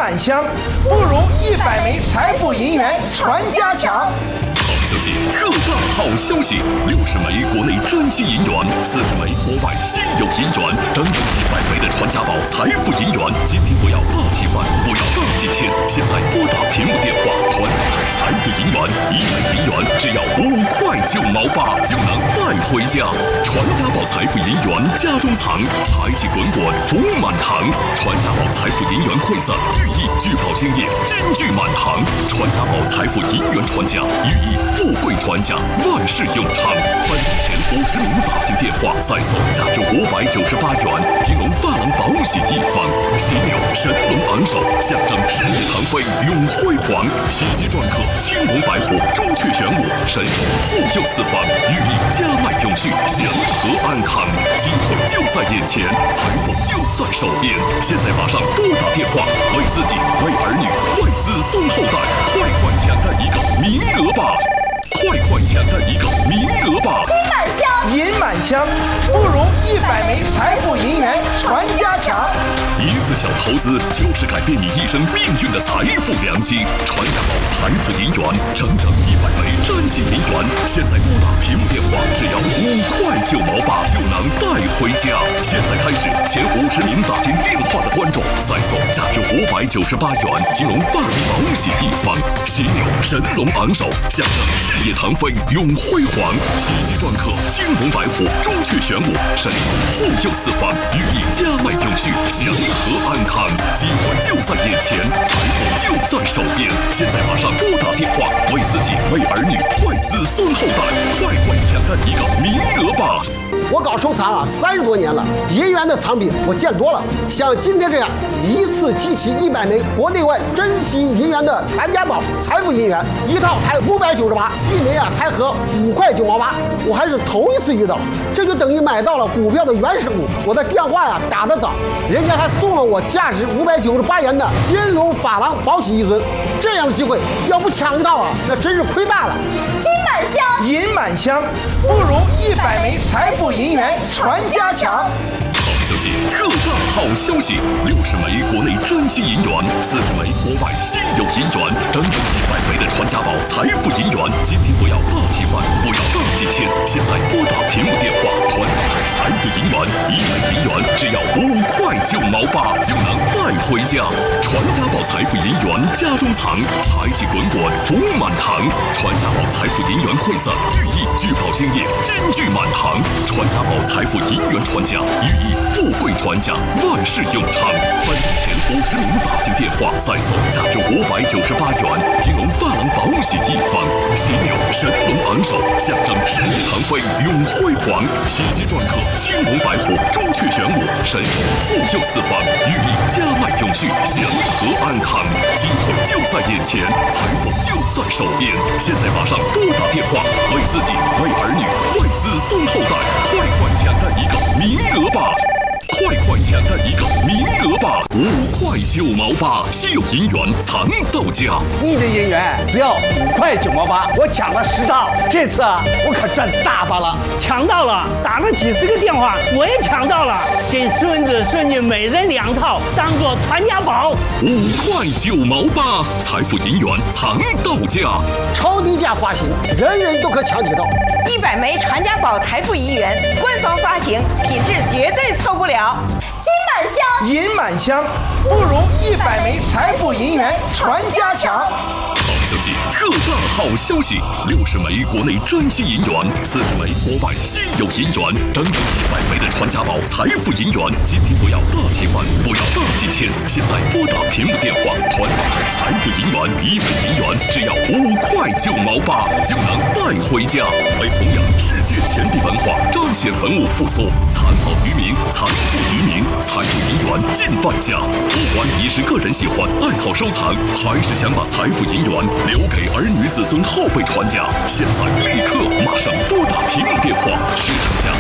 满箱，不如100枚财富银元传家强。 好消息，特大好消息！60枚国内珍稀银元，40枚国外稀有银元，整整100枚的传家宝财富银元。今天不要大几万，不要大几千，现在拨打屏幕电话，传家宝财富银元，1枚银元只要5块9毛8就能带回家。传家宝财富银元家中藏，财气滚滚福满堂。传家宝财富银元馈赠，寓意聚宝兴业，金句满堂。传家宝财富银元传家，寓意富贵传家，万事永昌。颁奖前50名打进电话，再送价值598元金龙发廊宝玺一方，犀牛神龙昂首，象征事业腾飞永辉煌。喜极篆刻青龙白虎，朱雀玄武，神兽护佑四方，寓意家脉永续，祥和安康。机会就在眼前，财富就在手边。现在马上拨打电话，为自己、为儿女、为子孙后代，快抢占一个名额吧！快抢占一个名额吧！ 金满箱， 银满箱，不如100枚财富银元传家强。 一次小投资就是改变你一生命运的财富良机。传家宝财富银元，整整100枚珍稀银元，现在拨打屏幕电话，只要5块9毛8就能带回家。现在开始，前50名打进电话的观众，再送价值598元金龙发廊宝玺一方，犀牛神龙昂首，象征事业腾飞永辉煌。喜极篆刻青龙白虎，朱雀玄武，神兽护佑四方，寓意家脉永续，祥和安康。机会就在眼前，财富就在手边。现在马上拨打电话，为自己、为儿女、为子孙后代，快抢占一个名额吧！ 我搞收藏30多年了，银元的藏品我见多了，像今天这样一次集齐100枚国内外珍稀银元的传家宝财富银元，一套才598，一枚才合5块9毛8，我还是头一次遇到，这就等于买到了股票的原始股。我的电话打得早，人家还送了我价值598元的金龙珐琅宝玺一尊，这样的机会要不抢一套那真是亏大了。 金满箱， 银满箱，不如100枚财富银元传家强。 好消息，特大好消息！60枚国内珍稀银元，40枚国外稀有银元，整整100枚的传家宝财富银元。今天不要大几万，不要大几千，现在拨打屏幕电话，传家宝财富银元，1枚银元只要5块9毛8就能带回家。传家宝财富银元家中藏，财气滚滚福满堂。传家宝财富银元馈赠，寓意聚宝兴业，金句满堂。传家宝财富银元传家，寓意富贵传家，万事永昌。颁奖前50名打进电话，再送价值598元金龙发廊宝玺一方，犀牛神龙昂首，象征事业腾飞永辉煌。喜极篆刻青龙白虎，朱雀玄武，神兽护佑四方，寓意家脉永续，祥和安康。机会就在眼前，财富就在手边。现在马上拨打电话，为自己、为儿女、为子孙后代，快抢占一个名额吧！快抢占一个名额吧！5块9毛8，稀有银元藏到家。 一枚银元只要5块9毛8，我抢了10套，这次我可赚大发了！ 抢到了，打了几十个电话，我也抢到了，给孙子孙女每人2套，当做传家宝。 5块9毛8，财富银元藏到家， 超低价发行，人人都可抢起到。 100枚传家宝财富银元，官方发行，品质绝对错不了。金满箱， 银满箱，不如100枚财富银元传家强。 好消息，特大好消息！60枚国内珍稀银元，40枚国外稀有银元，整整100枚的传家宝财富银元。今天不要大几万，不要大几千，现在拨打屏幕电话，传家宝财富银元，1枚银元只要5块9毛8就能带回家。为弘扬世界钱币文化，彰显文物复苏，残宝于民，财富于民，财富银元进万家。不管你是个人喜欢、爱好收藏，还是想把财富银元留给儿女子孙后辈传家，现在立刻马上拨打屏幕电话，市场价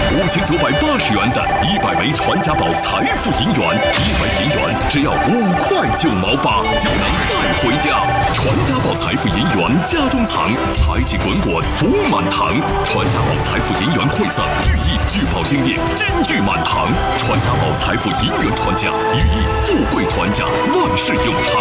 5980元的100枚传家宝财富银元，1枚银元只要5块9毛8就能带回家。传家宝财富银元家中藏，财气滚滚福满堂。传家宝财富银元馈赠，寓意聚宝兴业，金句满堂。传家宝财富银元传家，寓意富贵传家，万事永昌。